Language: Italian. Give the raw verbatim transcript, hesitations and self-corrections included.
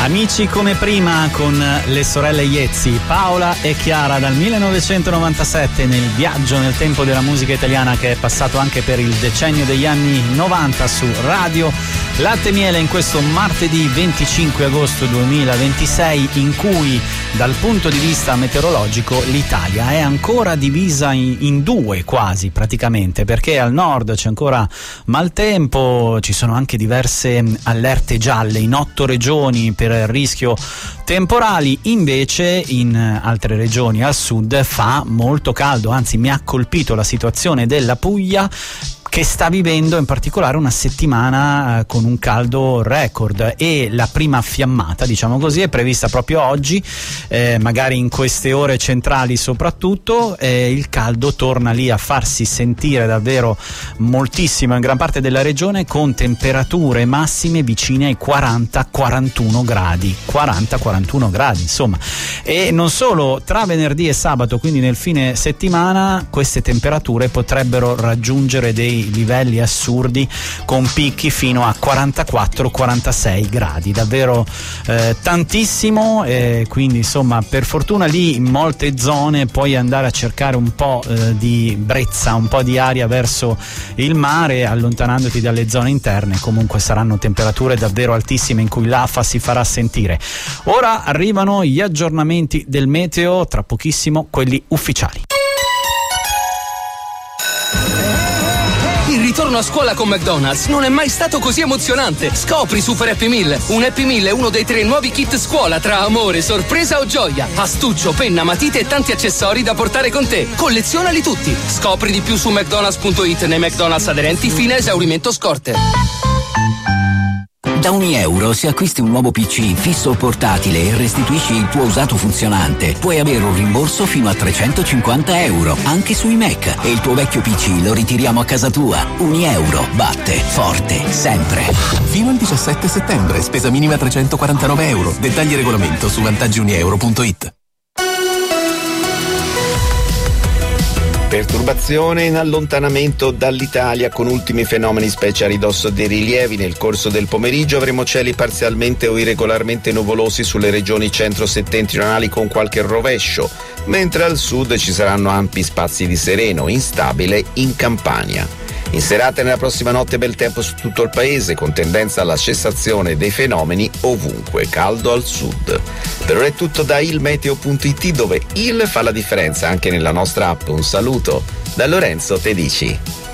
Amici come prima con le sorelle Iezzi, Paola e Chiara, dal millenovecentonovantasette, nel viaggio nel tempo della musica italiana che è passato anche per il decennio degli anni novanta su Radio Latte Miele, in questo martedì venticinque agosto duemilaventisei, in cui dal punto di vista meteorologico l'Italia è ancora divisa in, in due quasi praticamente, perché al nord c'è ancora maltempo, ci sono anche diverse allerte gialle in otto regioni per rischio temporali, invece in altre regioni al sud fa molto caldo, anzi mi ha colpito la situazione della Puglia, che sta vivendo in particolare una settimana eh, con un caldo record, e la prima fiammata, diciamo così, è prevista proprio oggi, eh, magari in queste ore centrali soprattutto. Eh, il caldo torna lì a farsi sentire davvero moltissimo in gran parte della regione, con temperature massime vicine ai quaranta quarantuno gradi, quaranta quarantuno gradi insomma. E non solo, tra venerdì e sabato, quindi nel fine settimana, queste temperature potrebbero raggiungere dei livelli assurdi, con picchi fino a quarantaquattro quarantasei gradi, davvero eh, tantissimo. Eh, quindi insomma, per fortuna lì in molte zone puoi andare a cercare un po' eh, di brezza, un po' di aria verso il mare, allontanandoti dalle zone interne. Comunque saranno temperature davvero altissime in cui l'afa si farà sentire. Ora arrivano gli aggiornamenti del meteo, tra pochissimo quelli ufficiali. Il ritorno a scuola con McDonald's non è mai stato così emozionante. Scopri Super Happy Meal. Un Happy Meal è uno dei tre nuovi kit scuola tra amore, sorpresa o gioia. Astuccio, penna, matite e tanti accessori da portare con te. Collezionali tutti. Scopri di più su mcdonalds punto it nei McDonald's aderenti fino a esaurimento scorte. Da ogni euro, se acquisti un nuovo P C fisso o portatile e restituisci il tuo usato funzionante, puoi avere un rimborso fino a trecentocinquanta euro, anche sui Mac, e il tuo vecchio P C lo ritiriamo a casa tua. Unieuro batte forte sempre. Fino al diciassette settembre, spesa minima trecentoquarantanove euro. Dettagli e regolamento su vantaggi unieuro punto it. Perturbazione in allontanamento dall'Italia, con ultimi fenomeni specie a ridosso dei rilievi. Nel corso del pomeriggio avremo cieli parzialmente o irregolarmente nuvolosi sulle regioni centro-settentrionali con qualche rovescio, mentre al sud ci saranno ampi spazi di sereno, instabile in Campania. In serata e nella prossima notte bel tempo su tutto il paese, con tendenza alla cessazione dei fenomeni ovunque, caldo al sud. Per ora è tutto da il meteo punto it, dove il fa la differenza anche nella nostra app. Un saluto da Lorenzo Tedici.